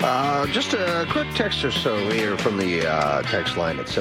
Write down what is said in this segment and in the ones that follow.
Just a quick text or so here from the text line at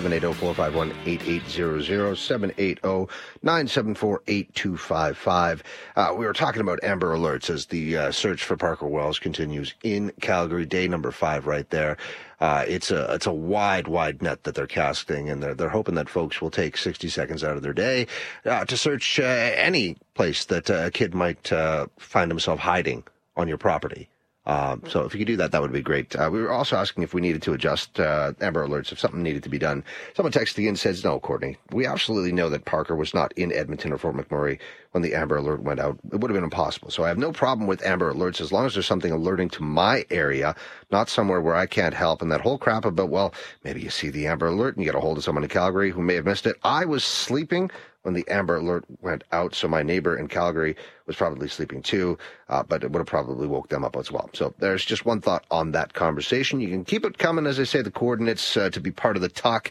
780-451-8800, 780-974-8255. We were talking about Amber Alerts as the search for Parker Wells continues in Calgary, day number 5 right there. It's a wide net that they're casting, and they're hoping that folks will take 60 seconds out of their day to search any place that a kid might find himself hiding on your property. So if you could do that, that would be great. We were also asking if we needed to adjust Amber Alerts, if something needed to be done. Someone texted in says, no, Courtney, we absolutely know that Parker was not in Edmonton or Fort McMurray when the Amber Alert went out. It would have been impossible. So I have no problem with Amber Alerts as long as there's something alerting to my area, not somewhere where I can't help. And that whole crap about, well, maybe you see the Amber Alert and you get a hold of someone in Calgary who may have missed it. I was sleeping when the Amber Alert went out, so my neighbor in Calgary was probably sleeping too, but it would have probably woke them up as well. So there's just one thought on that conversation. You can keep it coming, as I say, the coordinates to be part of the talk,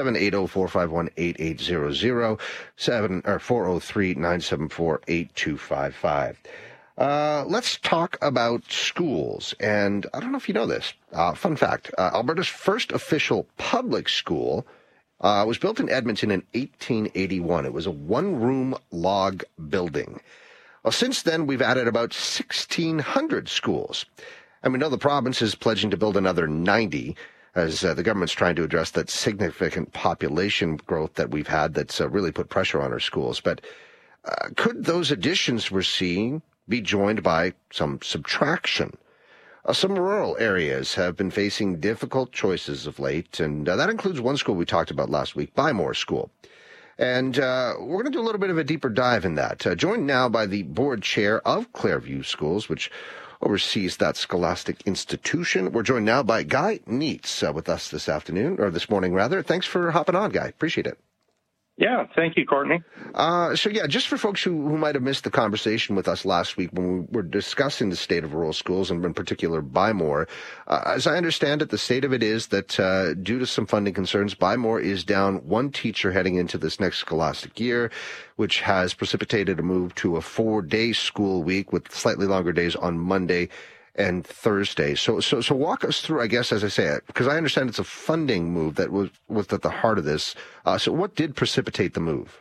780-451-8800, 403-974-8255. Let's talk about schools. And I don't know if you know this. Fun fact, Alberta's first official public school was built in Edmonton in 1881. It was a one-room log building. Well, since then, we've added about 1,600 schools. And we know the province is pledging to build another 90 as the government's trying to address that significant population growth that we've had that's really put pressure on our schools. But could those additions we're seeing be joined by some subtraction? Some rural areas have been facing difficult choices of late, and that includes one school we talked about last week, Bymore School. And we're going to do a little bit of a deeper dive in that. Joined now by the board chair of Clairview Schools, which oversees that scholastic institution. We're joined now by Guy Neitz with us this morning rather. Thanks for hopping on, Guy. Appreciate it. Yeah, thank you, Courtney. Just for folks who might have missed the conversation with us last week when we were discussing the state of rural schools, and in particular Bymore, as I understand it, the state of it is that due to some funding concerns, Bymore is down one teacher heading into this next scholastic year, which has precipitated a move to a 4-day school week with slightly longer days on Monday and Thursday. So walk us through, I guess, as I say, because I understand it's a funding move that was at the heart of this. So what did precipitate the move?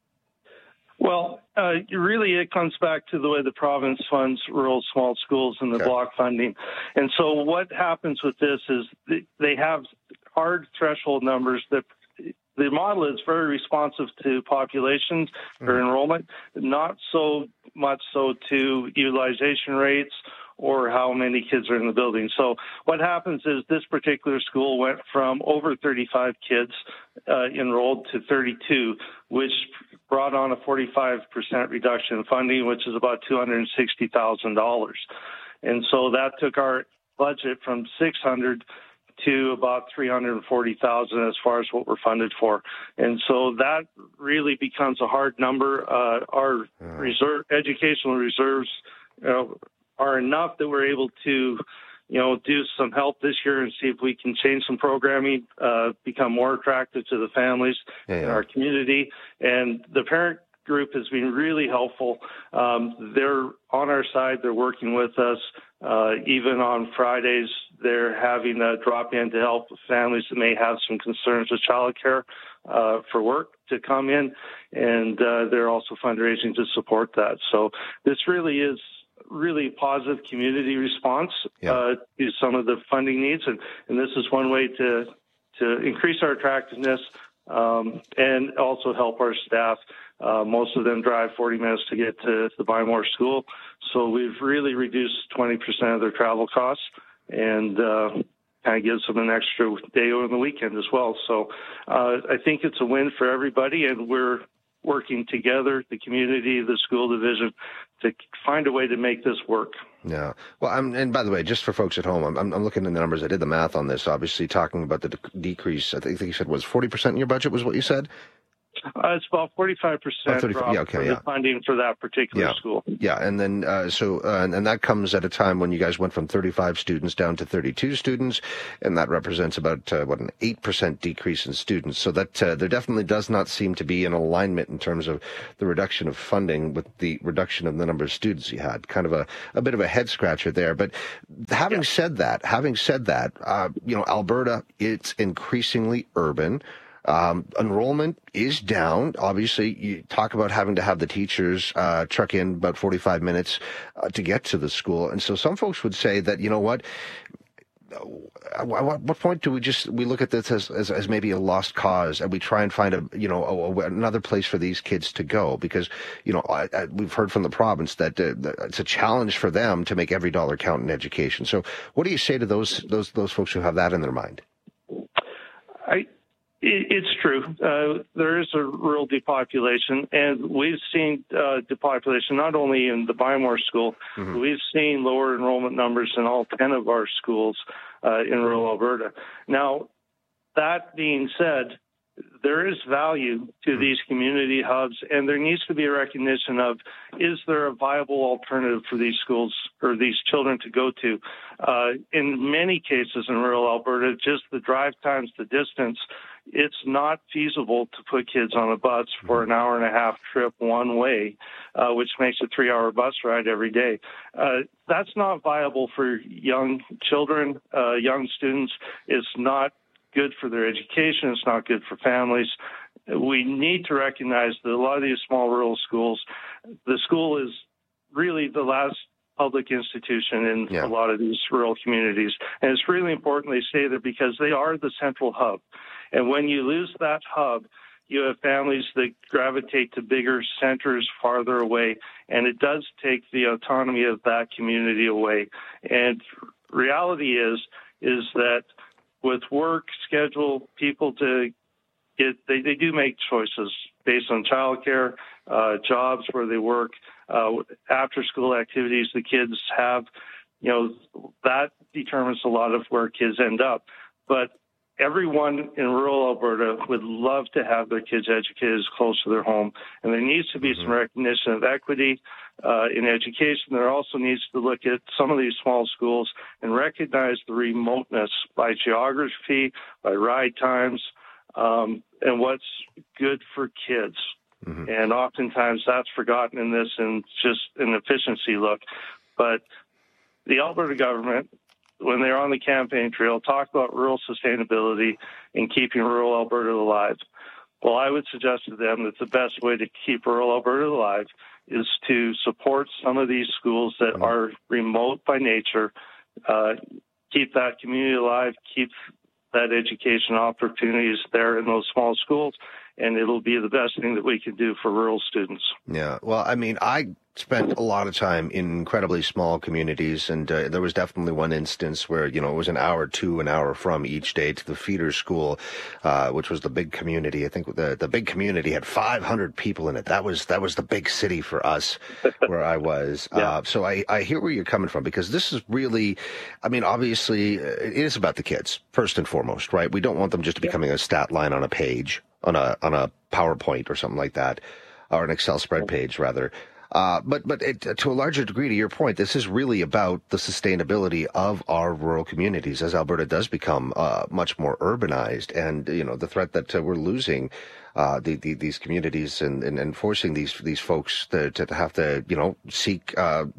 Well, really it comes back to the way the province funds rural small schools and the block funding. And so what happens with this is they have hard threshold numbers that the model is very responsive to populations or enrollment, not so much so to utilization rates or how many kids are in the building. So what happens is this particular school went from over 35 kids enrolled to 32, which brought on a 45% reduction in funding, which is about $260,000. And so that took our budget from 600 to about 340,000 as far as what we're funded for. And so that really becomes a hard number. Our educational reserves are enough that we're able to, do some help this year and see if we can change some programming, become more attractive to the families in our community. And the parent group has been really helpful. They're on our side. They're working with us. Even on Fridays, they're having a drop in to help families that may have some concerns with childcare for work to come in. And they're also fundraising to support that. So this really is really positive community response to some of the funding needs. And this is one way to increase our attractiveness and also help our staff. Most of them drive 40 minutes to get to the Bymore School. So we've really reduced 20% of their travel costs and kind of gives them an extra day over the weekend as well. So I think it's a win for everybody, and we're working together, the community, the school division, to find a way to make this work. Yeah. Well, and by the way, just for folks at home, I'm looking at the numbers. I did the math on this, obviously talking about the decrease. I think you said was 40% in your budget was what you said? It's about 45% drop the funding for that particular school. Yeah, and then and that comes at a time when you guys went from 35 students down to 32 students, and that represents about an 8% decrease in students. So that there definitely does not seem to be an alignment in terms of the reduction of funding with the reduction of the number of students you had. Kind of a bit of a head scratcher there. But having said that, Alberta, it's increasingly urban. Enrollment is down. Obviously, you talk about having to have the teachers truck in about 45 minutes to get to the school. And so some folks would say that, at what point do we look at this as maybe a lost cause, and we try and find another place for these kids to go? Because we've heard from the province that it's a challenge for them to make every dollar count in education. So what do you say to those folks who have that in their mind? It's true. There is a rural depopulation, and we've seen depopulation not only in the Bymore School, but we've seen lower enrollment numbers in all 10 of our schools in rural Alberta. Now, that being said, there is value to these community hubs, and there needs to be a recognition of, is there a viable alternative for these schools or these children to go to? In many cases in rural Alberta, just the drive times, the distance, it's not feasible to put kids on a bus for an hour and a half trip one way, which makes a 3-hour bus ride every day. That's not viable for young children, young students. It's not good for their education. It's not good for families. We need to recognize that a lot of these small rural schools, the school is really the last public institution in a lot of these rural communities. And it's really important they stay there because they are the central hub. And when you lose that hub, you have families that gravitate to bigger centers farther away, and it does take the autonomy of that community away. And reality is that with work schedule, people they do make choices based on childcare, jobs where they work, after school activities the kids have. That determines a lot of where kids end up. But everyone in rural Alberta would love to have their kids educated as close to their home, and there needs to be some recognition of equity in education. There also needs to look at some of these small schools and recognize the remoteness by geography, by ride times, and what's good for kids. And oftentimes that's forgotten in this and just an efficiency look. But the Alberta government, when they're on the campaign trail, talk about rural sustainability and keeping rural Alberta alive. Well, I would suggest to them that the best way to keep rural Alberta alive is to support some of these schools that are remote by nature, keep that community alive, keep that education opportunities there in those small schools, and it'll be the best thing that we can do for rural students. Yeah, well, I mean, I spent a lot of time in incredibly small communities, and there was definitely one instance where, it was an hour to an hour from each day to the feeder school, which was the big community. I think the big community had 500 people in it. That was the big city for us where I was. So I hear where you're coming from, because this is really, I mean, obviously it is about the kids first and foremost, right? We don't want them just becoming a stat line on a page, on a PowerPoint or something like that, or an Excel spread page rather. But to a larger degree, to your point, this is really about the sustainability of our rural communities as Alberta does become much more urbanized, and the threat that we're losing these communities and forcing these folks to have to seek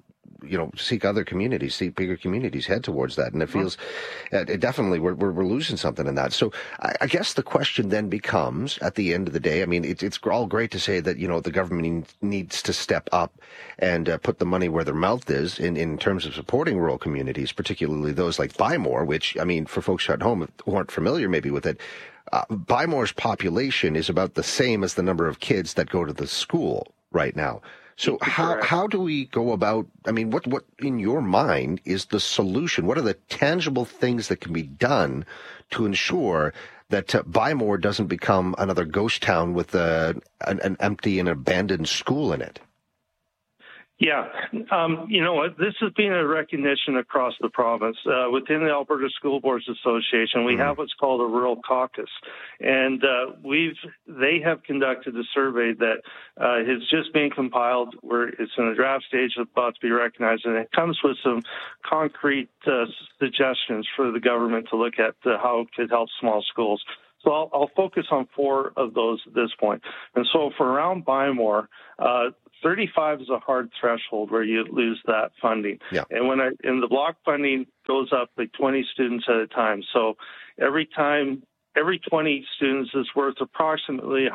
other communities, seek bigger communities, head towards that. And it feels, it definitely, we're losing something in that. So I guess the question then becomes, at the end of the day, I mean, it's all great to say that, the government needs to step up and put the money where their mouth is in terms of supporting rural communities, particularly those like Bymore, which, I mean, for folks at home who aren't familiar maybe with it, Bymore's population is about the same as the number of kids that go to the school right now. So how do we go about, I mean, what in your mind is the solution? What are the tangible things that can be done to ensure that Bymore doesn't become another ghost town with an empty and abandoned school in it? Yeah. You know what? This has been a recognition across the province. Within the Alberta School Boards Association, we have what's called a rural caucus. And they have conducted a survey that has just been compiled, where it's in the draft stage, about to be recognized, and it comes with some concrete suggestions for the government to look at how it could help small schools. So I'll focus on 4 of those at this point. And so for around Bymore, 35 is a hard threshold where you lose that funding. Yeah. And when the block funding goes up like 20 students at a time. So every 20 students is worth approximately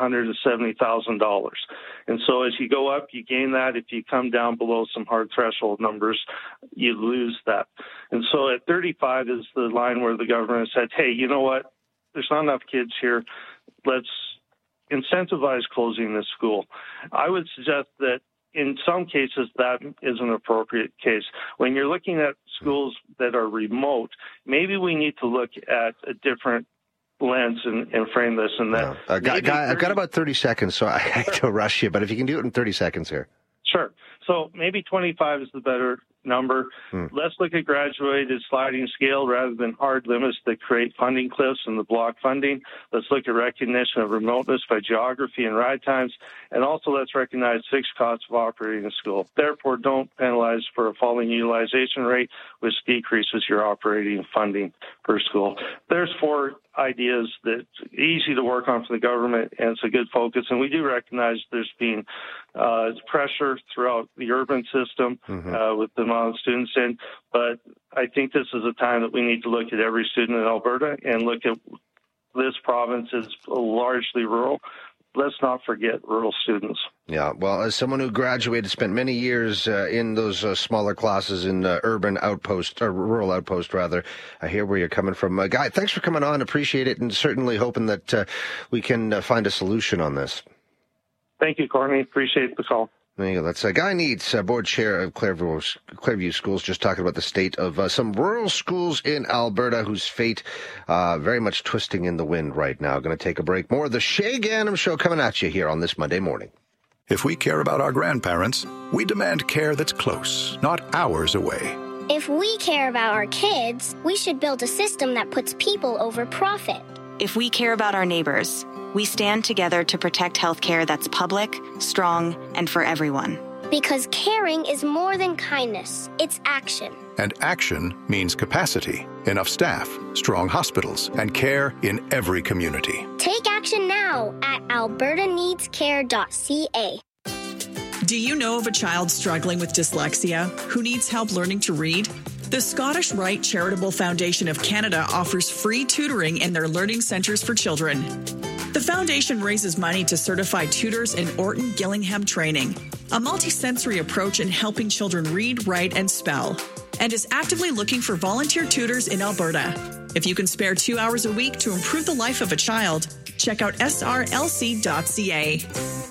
$170,000. And so as you go up, you gain that. If you come down below some hard threshold numbers, you lose that. And so at 35 is the line where the government said, hey, you know what? There's not enough kids here. Let's incentivize closing this school. I would suggest that in some cases that is an appropriate case. When you're looking at schools that are remote, maybe we need to look at a different lens and frame this. And that I've got about 30 seconds, so I hate to rush you, but if you can do it in 30 seconds here. Sure. So maybe 25 is the better number. Let's look at graduated sliding scale rather than hard limits that create funding cliffs in the block funding. Let's look at recognition of remoteness by geography and ride times. And also let's recognize fixed costs of operating a school. Therefore, don't penalize for a falling utilization rate, which decreases your operating funding per school. There's 4 ideas that easy to work on for the government, and it's a good focus. And we do recognize there's been pressure throughout the urban system with the amount of students in, but I think this is a time that we need to look at every student in Alberta and look at this province is largely rural. Let's not forget rural students. Yeah, well, as someone who graduated, spent many years in those smaller classes in urban outpost, or rural outpost, rather, I hear where you're coming from. Guy, thanks for coming on. Appreciate it, and certainly hoping that we can find a solution on this. Thank you, Courtney. Appreciate the call. There you go. That's Guy Neitz, board chair of Clairview Schools, just talking about the state of some rural schools in Alberta whose fate very much twisting in the wind right now. Going to take a break. More of the Shay Gannam Show coming at you here on this Monday morning. If we care about our grandparents, we demand care that's close, not hours away. If we care about our kids, we should build a system that puts people over profit. If we care about our neighbors, we stand together to protect healthcare that's public, strong, and for everyone. Because caring is more than kindness. It's action. And action means capacity, enough staff, strong hospitals, and care in every community. Take action now at albertaneedscare.ca. Do you know of a child struggling with dyslexia who needs help learning to read? The Scottish Rite Charitable Foundation of Canada offers free tutoring in their learning centres for children. The foundation raises money to certify tutors in Orton Gillingham training, a multisensory approach in helping children read, write, and spell, and is actively looking for volunteer tutors in Alberta. If you can spare 2 hours a week to improve the life of a child, check out srlc.ca.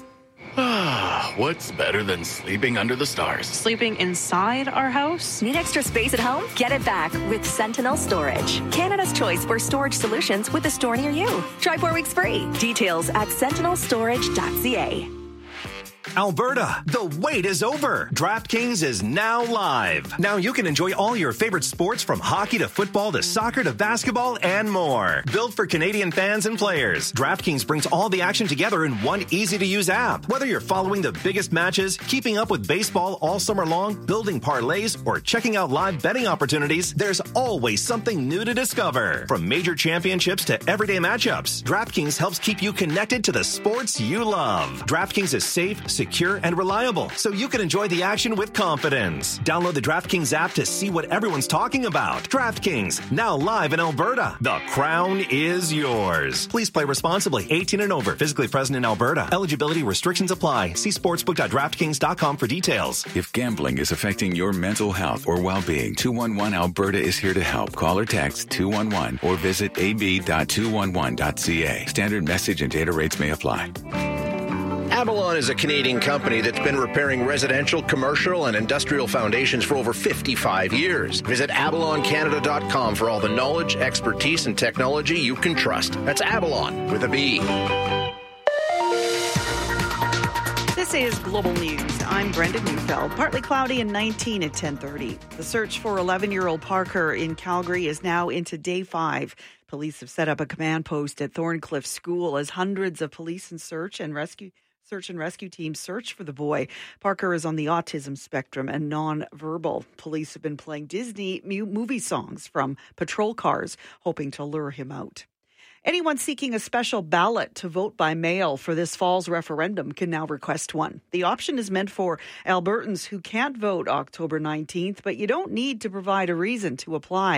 What's better than sleeping under the stars? Sleeping inside our house? Need extra space at home? Get it back with Sentinel Storage. Canada's choice for storage solutions with a store near you. Try 4 weeks free. Details at sentinelstorage.ca. Alberta, the wait is over. DraftKings is now live. Now you can enjoy all your favorite sports from hockey to football to soccer to basketball and more. Built for Canadian fans and players, DraftKings brings all the action together in one easy-to-use app. Whether you're following the biggest matches, keeping up with baseball all summer long, building parlays, or checking out live betting opportunities, there's always something new to discover. From major championships to everyday matchups, DraftKings helps keep you connected to the sports you love. DraftKings is safe, secure, and reliable, so you can enjoy the action with confidence. Download the DraftKings app to see what everyone's talking about. DraftKings, now live in Alberta. The crown is yours. Please play responsibly. 18 and over. Physically present in Alberta. Eligibility restrictions apply. See sportsbook.draftkings.com for details. If gambling is affecting your mental health or well-being, 211 Alberta is here to help. Call or text 211 or visit ab.211.ca. Standard message and data rates may apply. Avalon is a Canadian company that's been repairing residential, commercial, and industrial foundations for over 55 years. Visit avaloncanada.com for all the knowledge, expertise, and technology you can trust. That's Avalon with a B. This This is Global News. I'm Brenda Neufeld. Partly cloudy and 19 at 10:30. The search for 11-year-old Parker in Calgary is now into day 5. Police have set up a command post at Thorncliffe School as hundreds of police and search and rescue teams search for the boy. Parker is on the autism spectrum and non-verbal. Police have been playing Disney movie songs from patrol cars, hoping to lure him out. Anyone seeking a special ballot to vote by mail for this fall's referendum can now request one. The option is meant for Albertans who can't vote October 19th, but you don't need to provide a reason to apply.